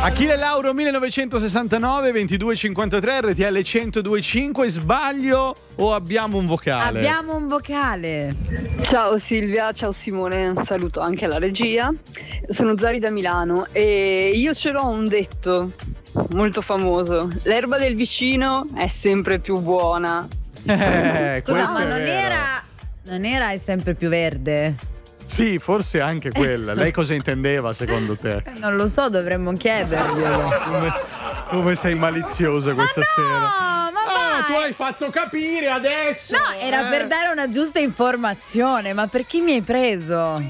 Achille Lauro 1969 22:53 RTL 102.5. Sbaglio o abbiamo un vocale? Abbiamo un vocale. Ciao Silvia, ciao Simone, saluto anche la regia. Sono Zari da Milano e io ce l'ho un detto molto famoso: l'erba del vicino è sempre più buona. Scusa, ma è non era è sempre più verde? Sì, forse anche quella. Lei cosa intendeva secondo te? Non lo so, dovremmo chiederglielo. Come sei maliziosa questa sera? No, ma vai! Tu hai fatto capire adesso! No, era per dare una giusta informazione, ma per chi mi hai preso?